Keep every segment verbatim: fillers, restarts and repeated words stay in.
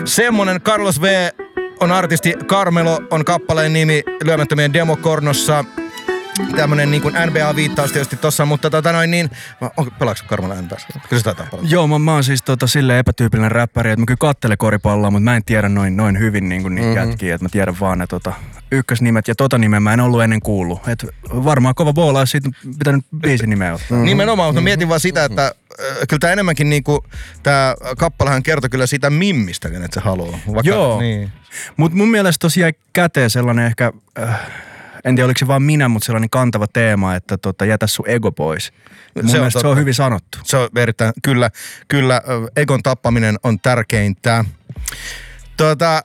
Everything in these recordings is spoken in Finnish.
Semmonen Carlos V on artisti, Carmelo on kappaleen nimi Lyömättömien Demokornossa. Tämmönen niin kuin N B A-viittaus tietysti tossa, mutta tota noin niin... Pelaatko Carmelo N B A:ssa? Kyllä se taitaa pelata. Joo, mä, mä oon siis tota, silleen epätyypillinen räppäri, että mä kyllä kattelen koripalloa, mutta mä en tiedä noin, noin hyvin niin kuin niitä mm-hmm. jätkiä, että mä tiedän vaan ne tota, ykkösnimet ja tota nimeä mä en ollut ennen kuullut. Et varmaan kova boola olisi siitä pitänyt biisin nimeä ottaa. Mm-hmm. Nimenomaan, mutta mietin vaan sitä, että äh, kyllä tää enemmänkin niinku, tää kappalehan kertoi kyllä sitä mimmistä, kenet se haluaa. Vaikka, joo, niin. Mut mun mielestä tosiaan jäi käteen sellainen ehkä... Äh, en tiedä, oliko se vaan minä, mutta sellainen kantava teema, että tota, jätä sun ego pois. Mun se mielestä on, se on hyvin sanottu. Se on erittäin, kyllä, kyllä, egon tappaminen on tärkeintä. Tuota,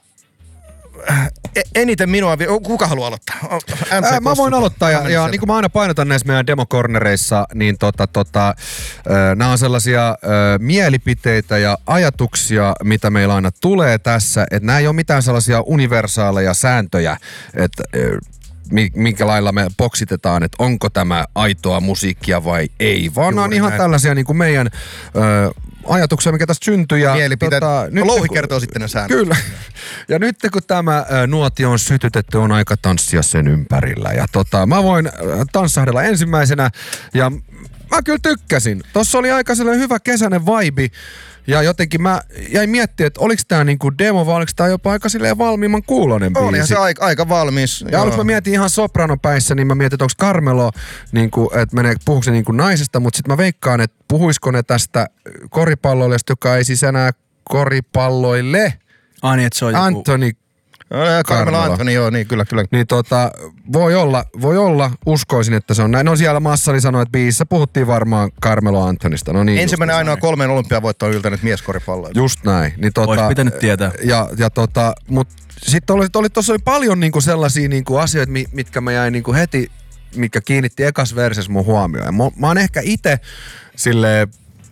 eniten minua, kuka haluaa aloittaa? Ää, mä voin aloittaa ja, ja niin kuin mä aina painotan näissä meidän demokornereissa, niin tota, tota, nämä on sellaisia ö, mielipiteitä ja ajatuksia, mitä meillä aina tulee tässä, että nämä ei ole mitään sellaisia universaaleja sääntöjä, että minkä lailla me boksitetaan, että onko tämä aitoa musiikkia vai ei, vaan nämä on ihan näin. Tällaisia niin kuin meidän ö, ajatuksia, mikä tästä syntyy. Ja mielipiteet. Tota, no, Louhi kertoo sitten ne säännöt. Kyllä. Ja nyt kun tämä ö, nuotio on sytytetty, on aika tanssia sen ympärillä. Ja tota, mä voin tanssahdella ensimmäisenä ja mä kyllä tykkäsin. Tossa oli aika sellainen hyvä kesäinen vibe. Ja jotenkin mä jäin miettimään, että oliko tää niinku demo vai oliko tää jopa aika silleen valmiimman kuulonen biisi. Olihan se aika, aika valmis. Ja aluksi mä mietin ihan sopranopäissä, niin mä mietin, että onko Carmelo, niinku, että menee, puhuuko se niinku naisesta, mutta sit mä veikkaan, että puhuisiko ne tästä koripalloilijasta, joka ei siis enää koripalloille. Ah niin, että se on joku... Anthony Carmelo Anthony, joo, niin kyllä, kyllä. Niin tota, voi olla, voi olla, uskoisin, että se on näin. No siellä Massali sanoi, että biisissä puhuttiin varmaan Carmelo Anthonysta. No niin. Ensimmäinen ainoa kolmeen olympiavoittoon yltänyt mieskoripalloa. Just näin. Niin tota, olisi pitänyt tietää. Ja, ja tota, mut sitten oli, oli, tossa oli paljon niinku sellaisia niinku asioita, mitkä mä jäin niinku heti, mitkä kiinnitti ekas versessä mun huomioon. Mä, mä oon ehkä ite silleen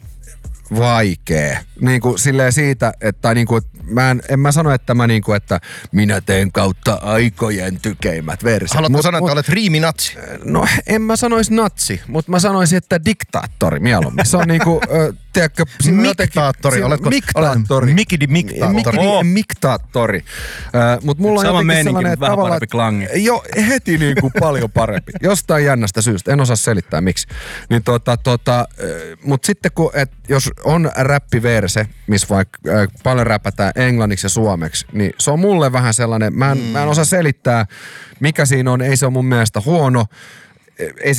vaikee. Niin kuin silleen siitä, että niin kuin, mä en, en mä sano, että mä niin kuin, että minä teen kautta aikojen tykeimmät verset. Haluatko mut, sanoa, että mut, olet riiminatsi? No en mä sanoisi natsi, mutta mä sanoisin, että diktaattori mieluummin. Se on niinku, äh, tiedätkö... Miktaattori, oletko? Miktaattori. Mikidi miktaattori. Mikidi oh. miktaattori. Äh, mut mulla on sama jotenkin sellainen, että vähän parempi klangi. Jo, heti niinku paljon parempi. Jostain jännästä syystä. En osaa selittää miksi. Niin tota, tota, äh, mut sitten kun, et, jos on räppiverse, missä vaikka äh, paljon räpätään englanniksi ja suomeksi, niin se on mulle vähän sellainen, mä en, mm. mä en osaa selittää, mikä siinä on, ei se ole mun mielestä huono, ei